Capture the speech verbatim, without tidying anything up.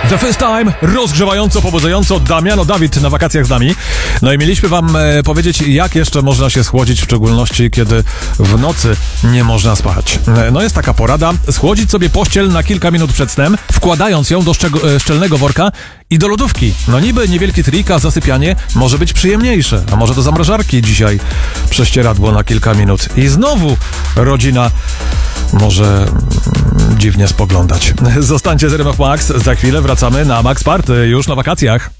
The First Time, rozgrzewająco, pobudzająco, Damiano Dawid na wakacjach z nami. No i mieliśmy wam e, powiedzieć, jak jeszcze można się schłodzić, w szczególności kiedy w nocy nie można spać. E, no jest taka porada, schłodzić sobie pościel na kilka minut przed snem, wkładając ją do szczeg- e, szczelnego worka i do lodówki. No niby niewielki trik, a zasypianie może być przyjemniejsze. A może do zamrażarki dzisiaj prześcieradło na kilka minut. I znowu rodzina może mm, dziwnie spoglądać. Zostańcie z R M F Max, za chwilę wracamy na Max Party już na wakacjach.